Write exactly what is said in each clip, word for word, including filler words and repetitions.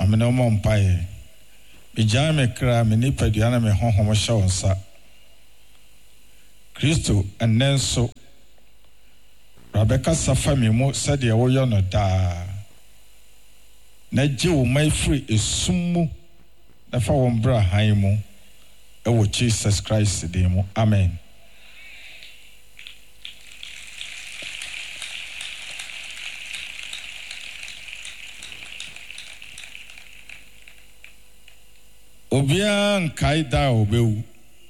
Mamino Mompaye. Bijame kra mini pediana me honhom hye wonsa. Kristo enenso Rebecca Safami mo said ye wo yo no da. Na gye wo mai free esummu na fa won bra han mu e wo Jesus Christ de mu. Amen. Obia nkai da obewu.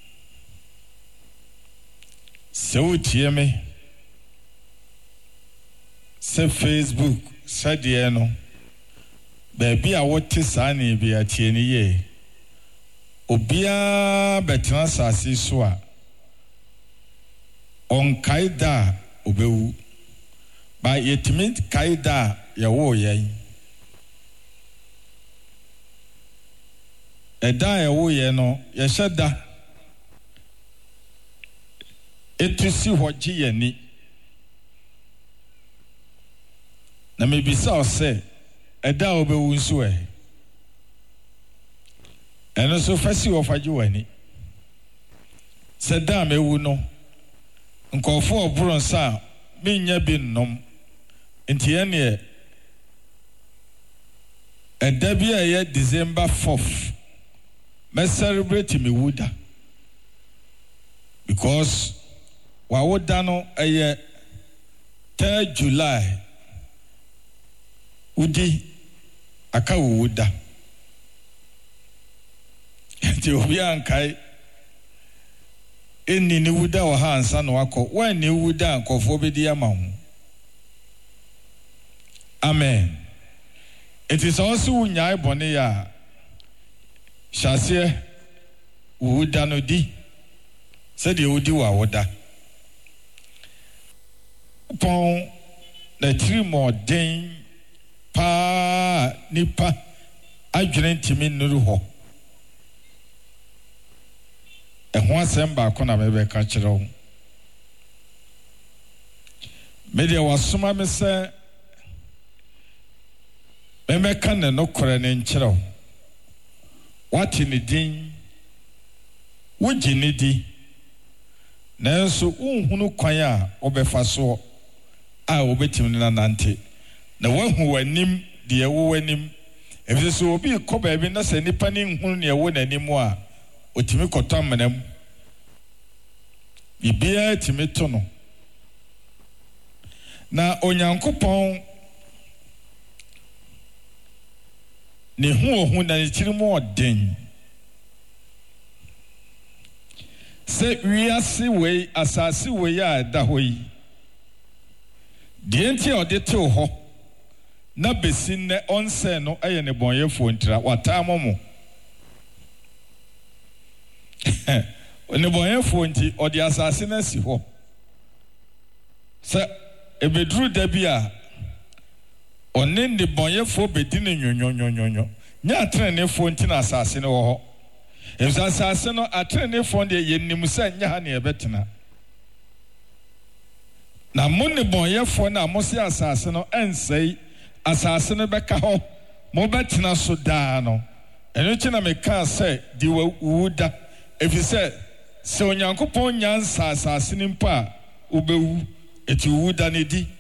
Se wotie me. Se Facebook sadie no. Baby a wote sani bi atie ni ye. Obia betena sasi so a. Onkai da obewu. Ba yetimi kai da ya wo yen. Eda ewo ye no ye hyeda etusi hoje ye ni na mebisa o se eda obewu nso e eno so fasi wo faje wani se da mewu no nkofo oburo nsa menya bi nnom nti ye ne eda bi a ye December fourth me celebrate me wuda because wa wuda no eye third July udi aka wuda nti obi ankai eni ni wuda wa ha ansa no akọ wa ni wuda ankofo bi di ama hu. Amen. It is also unyai bone ya Shasie wuda no di said you di wa woda pon na three more den pa nipa adwene ntimi nuru ho e ho asem ba ko na mebe ka kire wo media wasoma me se me ka ne no kore ne nkire wo what in the din would you need nanso unhunu kwan a obefa so a obetim na nante na wahu wanim de ewo wanim ebi so obi ko ba bi na se nipa ni nhunu ne ewo nanim a otimi kotam manam bibia timi to no na onyankopon ne hu ohu na ne tirimu odin se wiase we asase we ya da hoyi de enti ode te ho na besin ne onse no aye ne bonyefo ntira watamo mo ne bonyefo nti ode asase na si ho se ebedru da bia Onen de bonyefo bedine nyonyonyonyo nya atrenefo ntina asase ne wo ho emsa asase no atrenefo de yennim se nya ha ne ebetena na monne bonyefo na mose asase no ensei asase no beka ho mo betena so daa no eno chi na meka se di wuda efise se onyankopon nyansa asase ni mpa obewu eti wuda ne di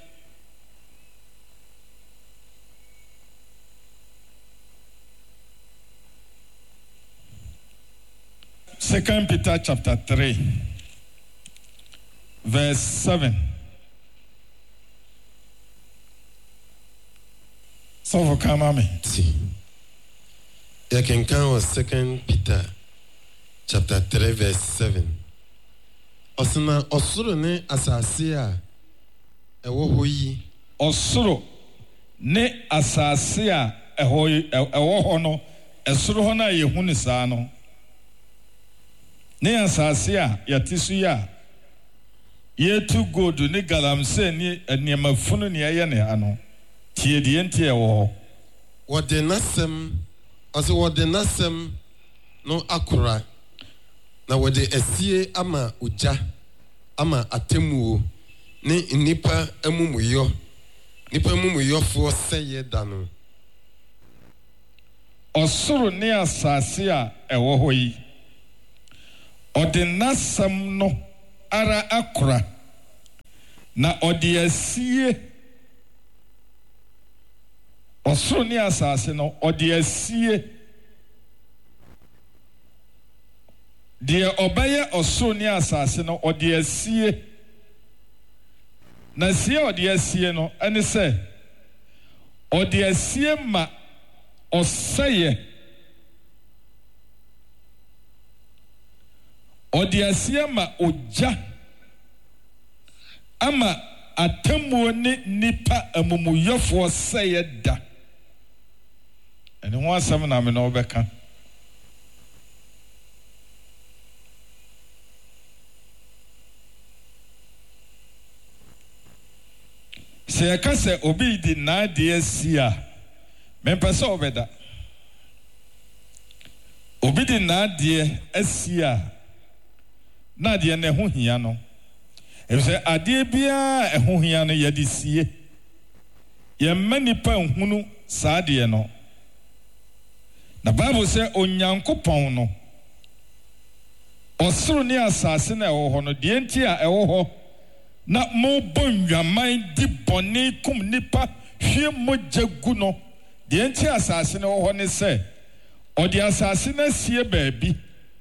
Second Peter chapter three, verse seven. So for come me. See. You can count Second Peter chapter three, verse seven. Osuna osuro ne asase a ewo hoyi. Osuro ne asase a ewo ewo ho no esuro ho na yehu ne saa no. Ne asase a yatisu ya yetu godu ne galamse ne eniamafunu ne aye ne ano tie die ntie wo wode nasem also wode nasem no akura na wode esie ama uja ama atemuo ne nipa amumuyo nipa amumuyo fo seye dano ɔsoro ne asase a ɛwɔ hɔ yi ɔde n'asɛm no ara akora na ɔde asie ɔsoro ne asase no ɔde asie deɛ ɔbɛyɛ ɔsoro ne asase no ɔde asie na sie ɔde asie no ɛne sɛ ɔde asie ma ɔsɛyɛ ɔde asie ma ogya ama atemmuo ne nipa amumuyɛfoɔ sɛyɛ da ɛne ho asɛm na me na ɔbɛka sɛ yɛka sɛ obi di n'adeɛ si a mempɛ sɛ ɔbɛda obi di n'adeɛ asi a n'adeɛ na ɛho hia no ɛfisɛ adeɛ biara ɛho hia no yɛde sie yɛmma nipa nhunu saa adeɛ no na Bible sɛ Onyankopɔn no ɔsoro ne asase na ɛwɔ hɔ no deɛ nti a ɛwɔ hɔ na mobɔ nnwaman di bɔne kum nipa hwie mogya gu no deɛ nti asase no wɔ hɔ ne sɛ ɔde asase no asie baabi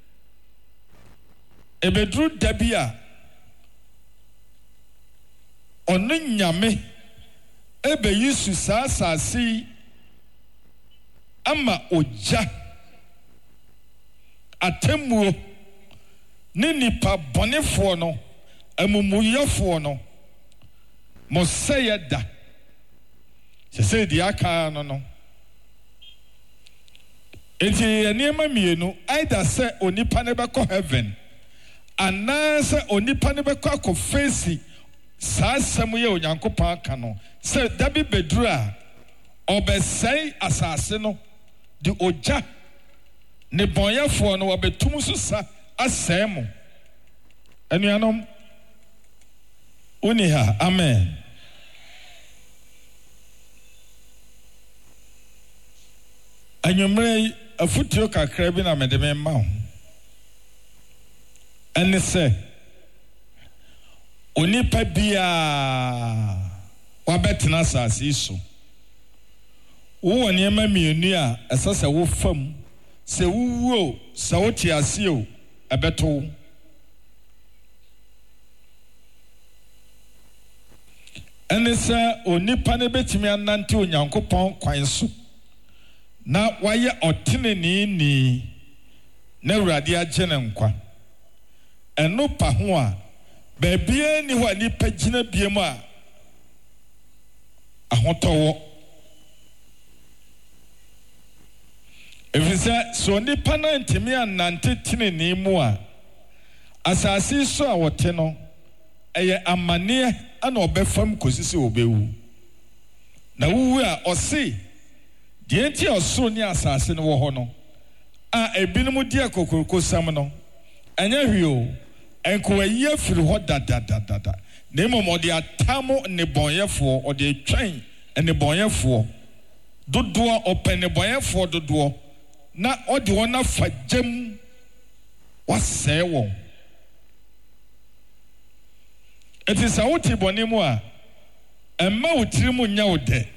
ebeduru da bi a ɔno nyame ebeyi su saa asase yi ama ogya atemmuo ne nipa bɔnefoɔ no amumuyɛfoɔ no mo sɛyɛ da sɛ sɛ di aka no no enti nneɛma mmienu either sɛ onipa ne bɛkɔ heaven anaasɛ onipa ne bɛkɔ akɔ face saa asɛm yɛ Onyankopɔn aka no sɛ dabi beduru a ɔbɛsɛe asase no de ogya ne bɔnyɛfoɔ no wɔbɛtum so sa asɛe mo anuanom uni ha amen anwummerɛ afutuo kakra bi na mede me ma ho ɛne sɛ onipa biara wabɛtena asase yi so wowɔ nneɛma mmienu a ɛsɛ sɛ wofam sɛ wowuo sɛ wote ase o ɛbɛto wo ɛne sɛ onipa ne bɛtumi anante Onyankopɔn kwan so na wayɛ ɔteneneeni na Awurade agye ne nkwa ɛno pa ho a baabiara ni hɔ a nipa gyina biem a ahotɔ wɔ efisɛ sɛ onipa no ntumi anante tenenee mu a asase so a wɔte no ɛyɛ amanneɛ ana ɔbɛfam kosi sɛ ɔbɛwu na wuwu a ɔse deɛ nti ɔsoro ne asase no wɔ hɔ no a ebinom di akokorokosam no ɛnyɛ hwee o ɛnkowayi afiri hɔ dadadadada na mmom ɔde atam nnebɔnyɛfoɔ ɔde atwan nnebɔnyɛfoɔ dodoɔ ɔpɛ nnebɔnyɛfoɔ dodoɔ na ɔde wɔn afa gyam wasɛe wɔn eti sɛ wote bɔne mu a ɛmma wo tiri mu nya wo dɛ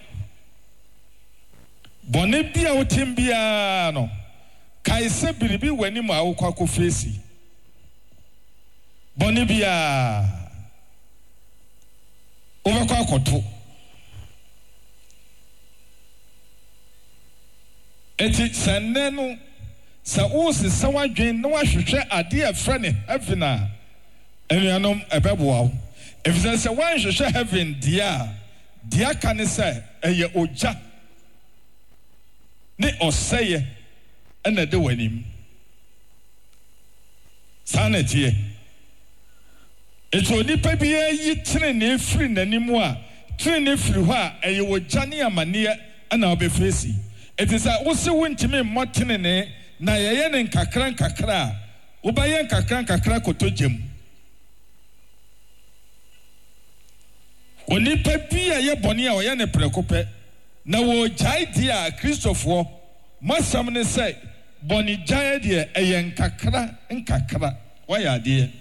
bɔne bi a wotim biara no kae sɛ biribi w'anim a wokɔ akɔ fesi bɔne biara wobɛkɔ akɔto eti sɛ nnɛ no sɛ wosesa w'adwen na wahwehwɛ adeɛ a ɛfrɛ ne heaven a anuanom ɛbɛboa wo efisɛ sɛ woanhwehwɛ heaven deɛ a deɛ aka ne sɛ ɛyɛ ogya ne ɔsɛyɛ ɛna ɛde w'anim saa na ɛteɛ eti onipa biara yi tenenee firi n'anim a tenenee firi hɔ a ɛyɛ ogya ne amanneɛ ɛna ɔbɛfiri si eti sɛ wose wontumi mmɔ tenenee na yɛyɛ ne nkakra nkakra a wobɛyɛ nkakra nkakra kɔtɔ gyam onipa bi a yɛ bɔne a ɔyɛ ne prɛko pɛ na wɔgyae di a kristofoɔ masam ne say boni gyae de eyen kakra nkakra waya de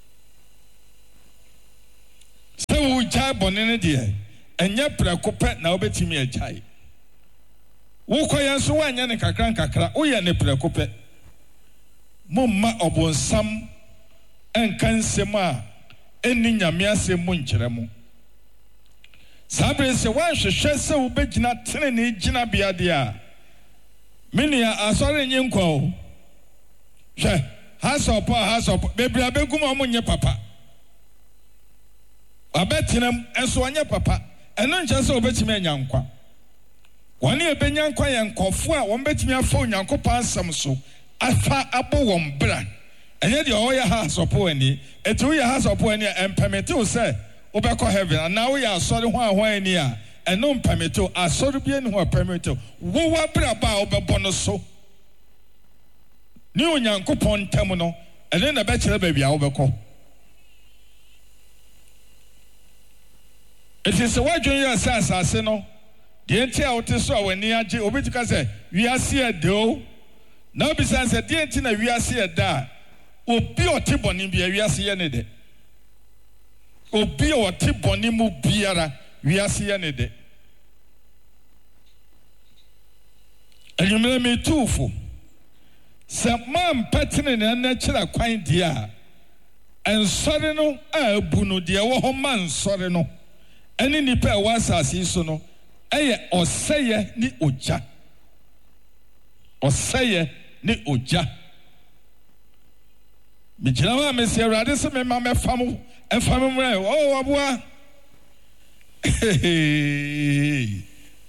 se wo gyae boni ne de enye prekope na obetimi agyae wo koyan so wanya ne kakra nkakra wo ye ne prekope momma obonsam enkansem a eni nyame asem mu nkyere mu sabre se wan hwehwe se wo begina tene ne gina bia de a menia asore nye nkwa o hwe hasopo hasopo bebra begum o munye papa abetinam enso onye papa eno nche se obetimi anyankwa woni ebenyankwa ye nkofo a won betimi afa onyankopon asem so afa abo won bra enye de o ya hasopo ani etu ya hasopo ani empemete o se obekọ heaven and now we are sorry ho ahwan ani a eno mpameto asori bia ni ho mpameto wo wa bra ba obebo no so ni onyankopon ntam no ene na be kire ba bia obekọ etise wadwon ya asase no de enti a wote so a wani age obetika se wiase edo na obisa se de enti na wiase eda obi otiboni bia wiase ye ne de obi o te boni mu biara wiase ye ne de enyumere me tuufo se man patene na na kira kwan dia ensore no a abu no de wo ho man sore no eni nipa e wasase so no eye oseye ni oja oseye ni oja mi jira ma me se awrade se me ma me fam efam mre oh aboa hey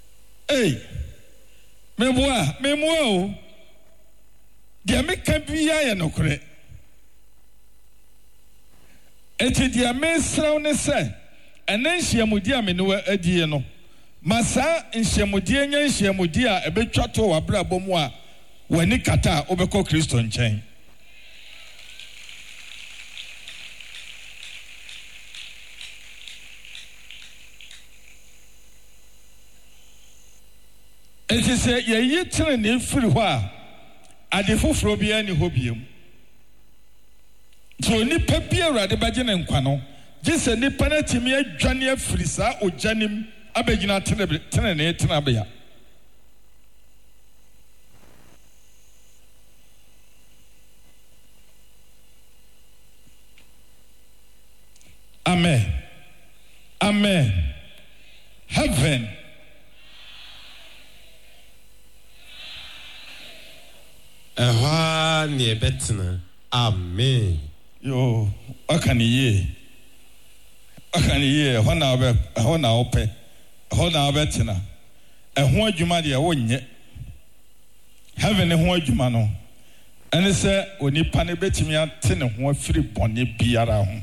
me boa me mo o de me ka bia ye no kore enti de me sraw ne se enen hyiamudi a me no adie no masa nhyiamudi enya nhyiamudi a ebetwa to wabra bomu a wani kata obekọ Kristo nchen enti se ye yitre ne firi ho a ade foforo bia ni ho biem so ni pa bia urade baje ne nkwa no gise ni pa na timi adwane afiri sa ojanim abegina tene tene ne tena bia amen amen heaven Ehwa ni ebetina amen yo akani ye akani ye hona obe hona ope hona obetina ehwo adwuma de wonye heaven ho adwuma no ene se onipa ne betimi ate ne ho afiri bone biara ho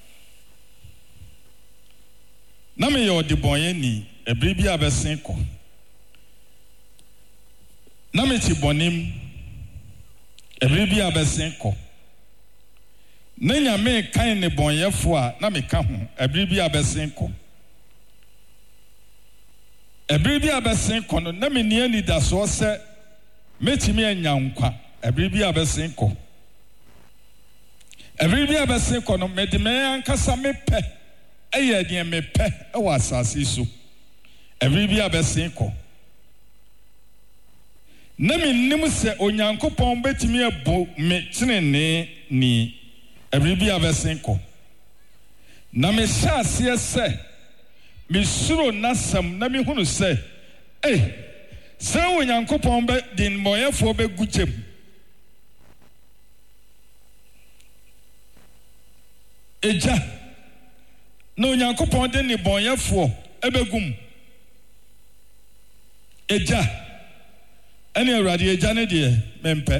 na me ye odibonye ni ebiri bi abesen ko na me ti bonim ebiri bi abesen ko nenya me kan ne bonyefo a na me ka ho ebiri bi abesen ko ebiri bi abesen ko no na me ni ani da so se metimi anyankwa ebiri bi abesen ko ebiri bi abesen ko no me de me ankasa me pe eye de me pe e wa asase so ebiri bi abesen ko na me nim se onyankopon betimi abo me tenene ni ebiri bi abesen ko na me hyase se me suro nasam na me hunu se eh se onyankopon be din moyefo be guchem eja na onyankopon de ni bonyefo ebegum eja ene awrade eja ne de mempe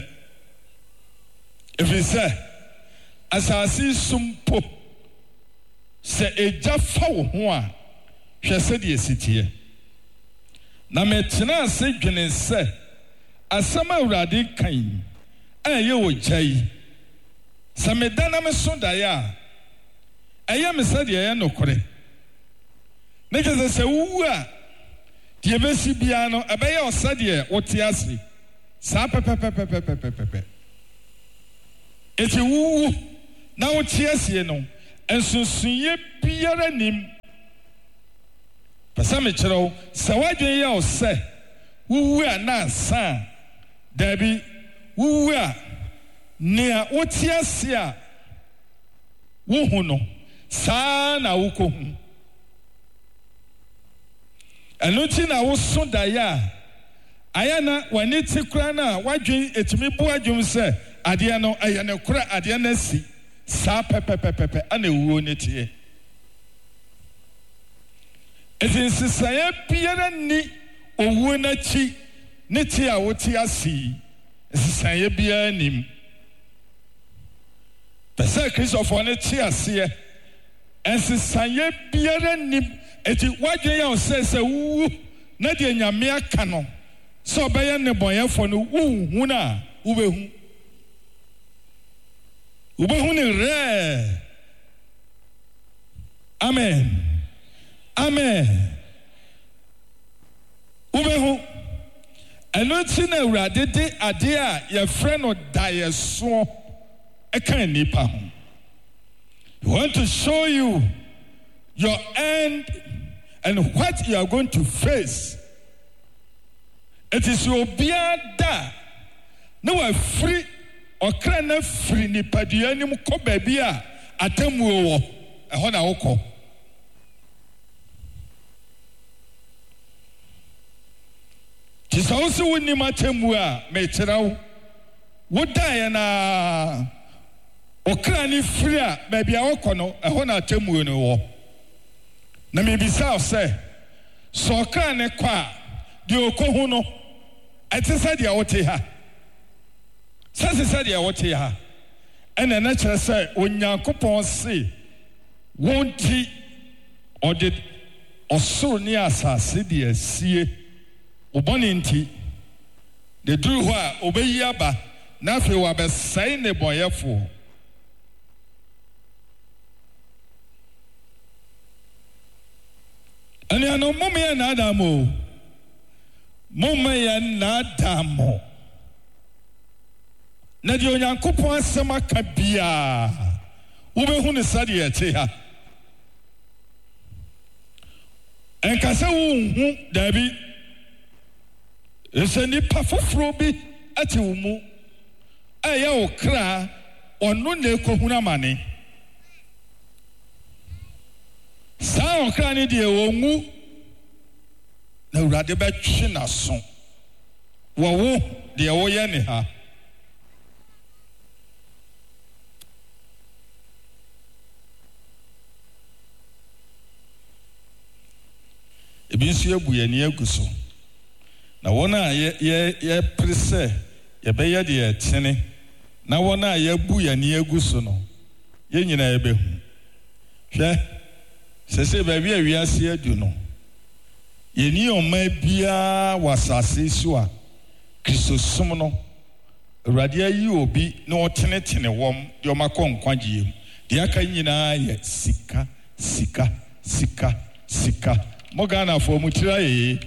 efise asasi sumpo se eja fa wo ho a hwese de esitie na metena se dwene se asama awrade kan aye wo jai se medana me so da ya aye me se de ye nokore ne je se wu a de besi bia no ebe ye osade wote ase Sa pepepepepepepepe. Eti wu na wo tiesie no ensunsunye biara nim. Pesa me kyerɛw sɛ wadwen yɛ o sɛ wuwu a na san dabi wuwu a nea wo tiesie a wo hu no saa na wo ko hu. Ɛno ti na wo so da ya aya na wani ti kura na wadwen etimi bu adwum sɛ adeɛ no ɛyɛ ne kura adeɛ na si saa pepepepepe ana ewuo ne tie. Eti nsisaye biara ni owuo n'akyi ne tie a wote asi nsisaye biara nim. Pese Christopher ne tie aseɛ nsisaye biara nim. Eti wadwen ya ɔsɛ sɛ wu na de nyame aka no sɛ ɔbɛyɛ ne bɔnyɛfo no wu na ubehu ubehu ne rɛ. Amen. Amen. Ubehu. Eno ti na Awurade de ade a ye frɛ no dayeso e kan nipa ho. We want to show you your end and what you are going to face. It is your obia da na wa free okra na free nipadua nim kɔ baabi a atamuo wɔ ɛhɔ na wokɔ. Tisa wo ni matemu a me kyerɛw wo dae na okra ni free a baabi a wokɔ no ɛhɔ na atamuo no wɔ. Na me bisa sɛ so okra ne kɔ a de okohu no ɛte sɛ deɛ wote ha sɛ sɛ deɛ wote ha ɛna na kyerɛ sɛ Onyankopɔn se wonti ɔde ɔsoro ne asase de asie obɔne nti de duru hɔ a obeyi aba na afei wabɛsɛe ne bɔyɛfo. Ɛne ano mom yɛ na adam o mom yɛ na adam o na deɛ Onyankopɔn asɛm aka bia wobehu ne sɛdeɛ ɛte ha. Ɛnka sɛ wonhu dabi ɛsɛ nipa foforɔ bi ate wo mu ɛyɛ wo kra ɔno na ekohu amane. Saa ɔkra ne deɛ wɔnwu na Awurade bɛtwe n'aso wɔwo deɛ wɔyɛ ne ha. Ebi nso ebu yɛni egu so na wɔn a yɛ yɛ yɛ pere sɛ yɛbɛyɛ deɛ ɛtene na wɔn a yɛbu yɛni egu so no yɛn nyinaa yɛbɛhu. Hwɛ sɛsɛ baabi a wiase adu no yɛni ɔma biara wɔ asase so a Kristosom no Awurade ayi obi na ɔtenetene wɔm deɛ ɔmakɔ nkwagyeɛ mu deɛ aka nyinaa yɛ sika sika sika sika. Mo Ghana for mo tira yeye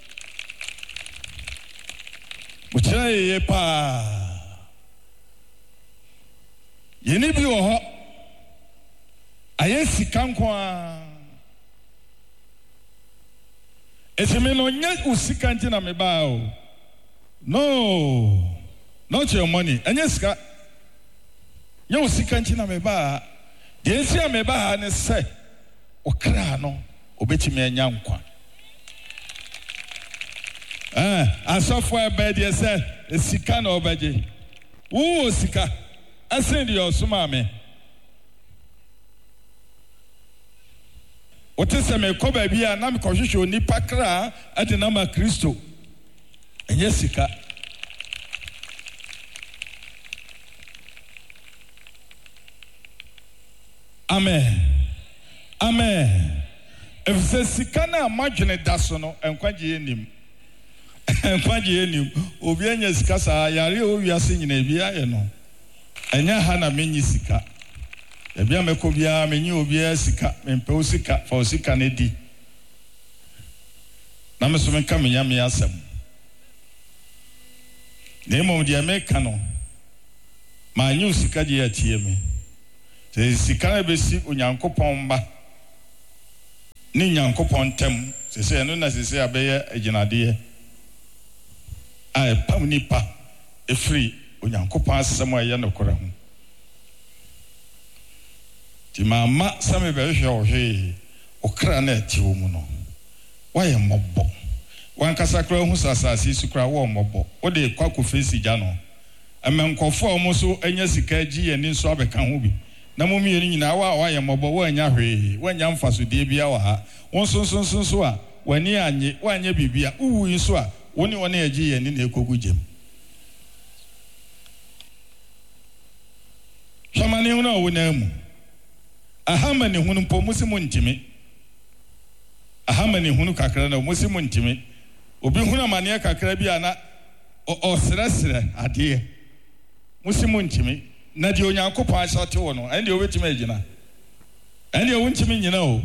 mo tira yeye pa yeni bi wɔ hɔ ayɛ sika nko a esime no nyɛ usika nti na me ba o no not your money ɛnyɛ sika nyɛ usika nti na me ba deɛ nsi a me ba ne sɛ okra no obetimi anya nkwa. Eh asɔfo ebe deɛ sɛ sika na obegye wo sika asen deɛ ɔsoma me wote sɛ me kɔ baabi a na me kɔhwehwɛ onipa kra ade na ma Kristo ɛnyɛ sika. Amen. Amen. If the sika na madwene da so no enkwagye enim enkwagye enim obi anya sika saa yare o wiase nyina bi aye no enya ha na menyi sika ebi ameko bia menyi obi sika mempe o sika fa o sika na di na meso menka menya me asem Nemo de Americano. My new Sikadia T M. The Sikana Bessi Unyanko Pomba. Ninyanko Pontem. They say, no, as they say, Abeya, a Genadia. I Pamnipa, a free Unyanko Pass somewhere Yanokora. The mamma, some very sure, hey, or cranet, you mono. Why a mobbo? One Casacro who says, Sukra war mobbo. What they quack face Jano. A man conform also, and yes, G and in Swabe Kamubi. Namumi in our why a mobbo when Yahweh, when young Fasu Debia, one son son son soa, when ye and one ye bibia, ooh, you swa, only one year G and in a cogujim. Shamani uno winemu. A hamani hunumpo musimun Timmy. A hamani hunu kakra no musimun Timmy. Obi huna mania kakra biana o sresre ade. Musimun Timmy. Na di onyankopon asate wo no. Ende obetime agina. Ende wontimi nyina o.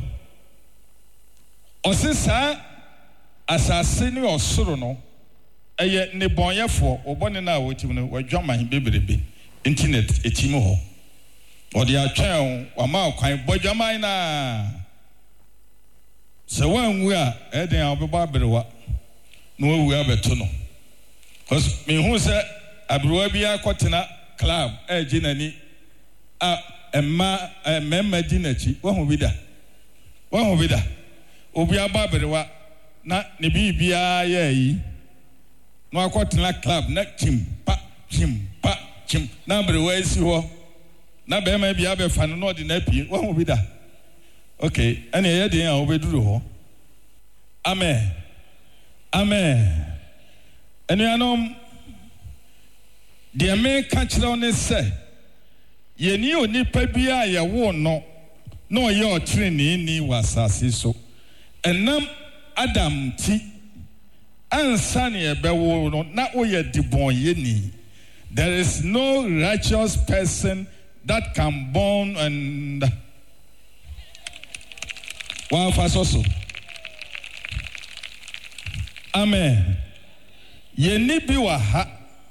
Osesa asase ni osoro no. Eye ne bonyefo obone na wotim no wadwaman beberebe. Internet etimi ho. Odi atwen wa ma kwan bodwaman na se wanwu a eden obeba berewa no wu abeto no cause me hu se abrewa bia kotena club e ginani a emma emma dinachi wa hu bida wa hu bida obi aba berewa na ne bibia ya yi no akotena club na chim pa chim pa chim na berewa isi ho na be ma bia be fa no no de na pie wa hu bida. Okay, and here they are over do. Amen. Amen. And you know, the American children say, ye knew ni pebia ya won no, no your training ni was so. And nam Adam ti, and Sunny a bewo no, not o ye debon ye. There is no righteous person that can born and one fast also. Amen. Ye ni bi wa ha.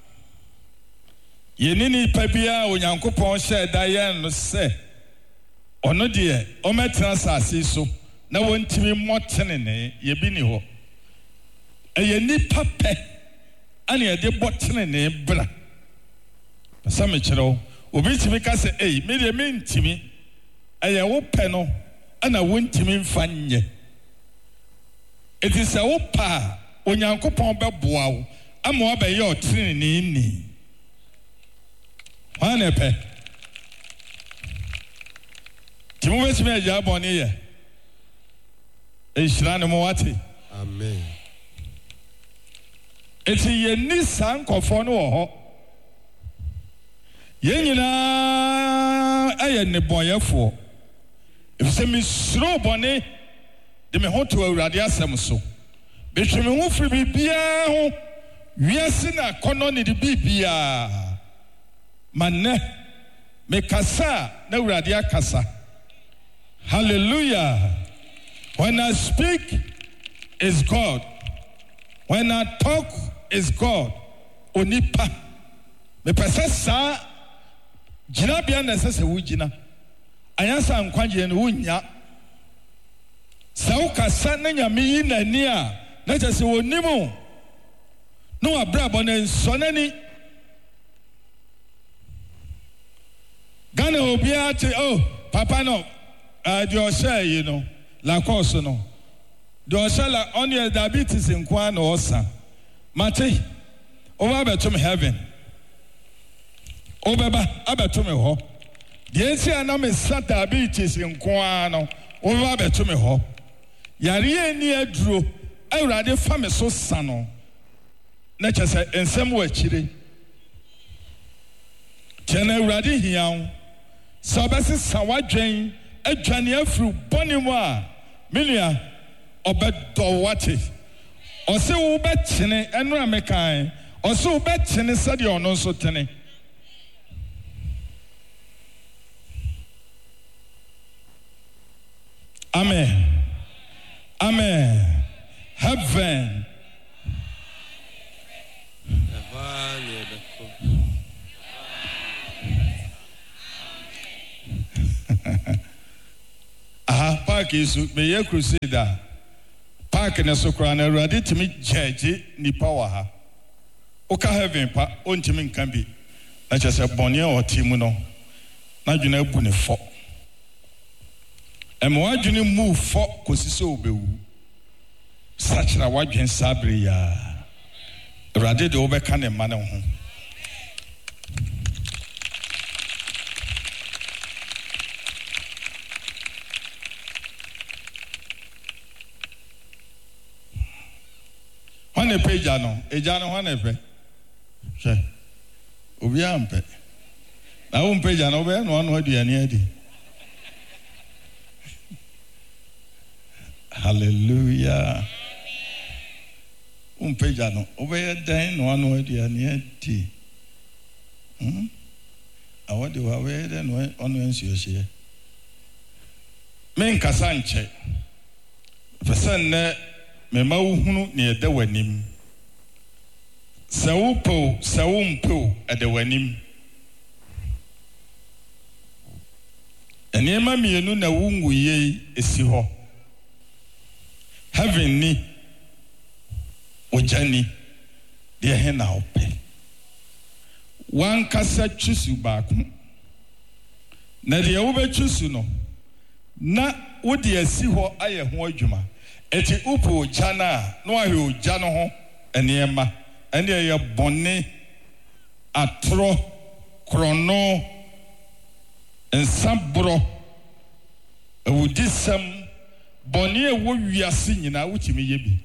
Ye ni ni pabia onyankopon share daye no se. Ono de o metra sase so na wontimi motenene ye bi ni ho. E ye ni pape ane ye de botenene bra. Pasa me kire obi timi ka se eh me de me ntimi eye wo pe no ana wontimi mfanye. It is a pa onyankopon beboa wo ama obaye otrene ni ni. Wane pe Timu wetimi aja boni ye ehira ne mo wate. Amen. Eti ye ni sankofo no wo ho ye nyina aye ne boyefo. If se mi sro boni de me ho to awurade asem so be hwe me ho firi bibia ho wiase na kono ne de bibia manne me kasa na awurade akasa. Hallelujah. When I speak is God, when I talk is God. Onipa me pesa sa jina bia na sese wo jina ayansa nkwaje ne wonya sa ukasa na nyame yi na ni a na chese wonimu no abrabo na nsonani Gana obia te oh papa no uh the osha you know la course no the osha la on your diabetes in kwa no osa mate over betum heaven obeba abetum ho the ensi na me sat diabetes in kwa no over betum ho yare ni aduro awurade fa me so sano na chese ensem wa chire tena awurade hiawo sabese sawadwen adwane afru bonimu a milia obedo wate ose wo betene enu amekan ose wo betene sade ono so tene. Amen. Amen. Heaven. Aha, park is me crusader. Park in a socrana, ready to meet Judge Nipawaha. Oka heaven, pa, on Timin can be. Not just a bonnier or Timuno. Not you know, Bunny for. And why do you move for Cosiso Bew? Such a wide and sabria. Ready to overcome a man. One a page, Jano, a Jano, one a pay. Sure. Ubiampe. I won't pay Jano, one word you near. Hallelujah. Um page Jano, over then one word you near tea. Hmm? I want to have it and one when's you share. Men Casanche. For son, Mema uhunu ni ede wanim. Sawupo, sawumpo ede wanim. Enema mienu na wungu ye esi ho. Heaven ni ojani de he na ope. Wan kasa chusu baako. Na de wo be chusu no. Na wo de esi ho aye ho adwuma. Eti upo jana no ahe jano ho eniema ene ye bone atro krono ensabro ewudisem bone e wo wiase nyina wutimi ye bi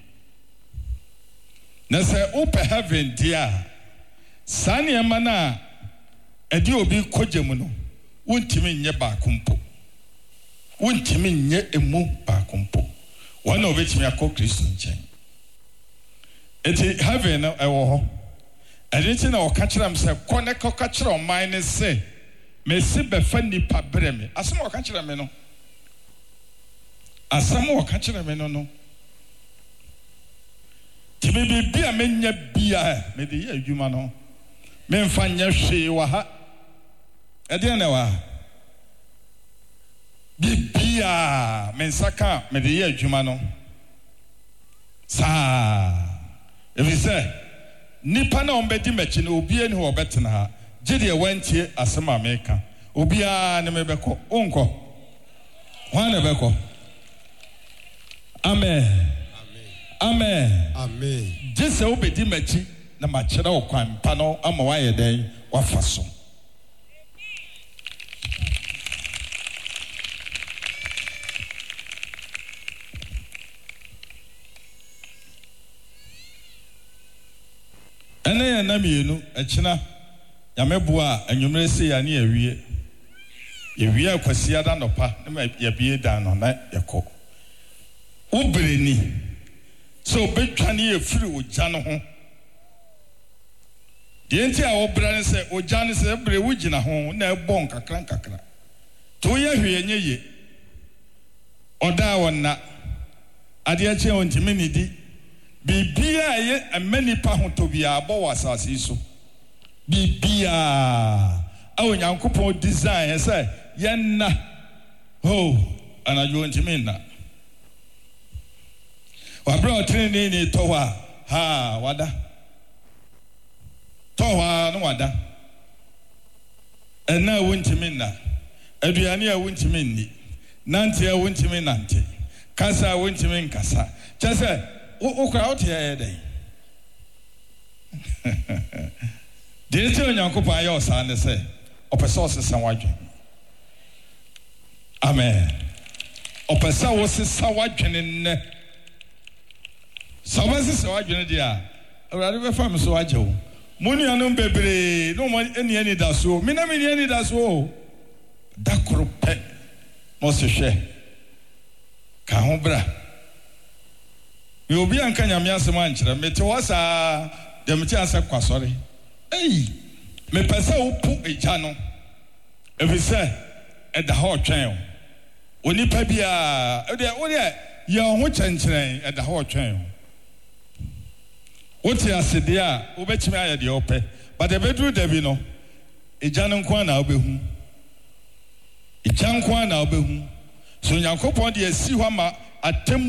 na se upe heaven dia sane ema na edi obi kogemu no wuntimi nye ba kompo wuntimi nye emu ba kompo. One of which me a co Christian chain. It heaven a war. I didn't know catch them say, Connect or catch on mine say, may see befendi pabreme. As some more catch them no. As some more catch them no. Tibi be a menya beer, may the year you man. Men find your she waha. I didn't know. Bibia mensaka me de ye adwuma no sa if you say nipa na ombedi mechi na obi eni ho betena ha gide wantie asema America obi a ne mebeko onko wan ne beko amen amen amen jese obedi mechi na ma kire okwan pa no ama wa ye den wa faso. Ene ya na mienu echina yameboa anwumre se ya ne yawie yawie akwasi ada nopa na yabie dan no na yeko ubreni so betwane ye firi ogya no ho de enti a obra ne se ogya ne se bre wugina ho na ebo nkakra nkakra to ye hwe nye ye oda wonna ade ache ontimi ni di Bibia ye amani pa ho to bia bo wasase so bibia awo nyankopon design say yenna ho anajo ntimi na wa bro training ni to wa ha wada to wa no wada ena wo ntimi na aduane a wo ntimi ni nante a wo ntimi nante kasa wo ntimi nkasa chese o crowd here day. Did you know Yankopa Yos and say, Opessos and Wajan? Amen. Opesa was a Sawajan in Sawas Sawajan, dear. Or rather, from Sawajo. Money and baby, no one any any does so. Minamini any does so. Dakro pet, Mosse Share. Cahombra. You be an Kanyamias mantra, Metawasa, the Matiasa Quasori. Hey, me pesa upu a jano. If we say at the hot train, when you pay a, oh, yeah, you're watching train at the hot train. wote ase de a wobɛtumi ayɛ deɛ ɔpɛ but ebeduru dabi no egya no nko na wobɛhu egya nko na wobɛhu so Nyankopɔn de asi hɔ ma atem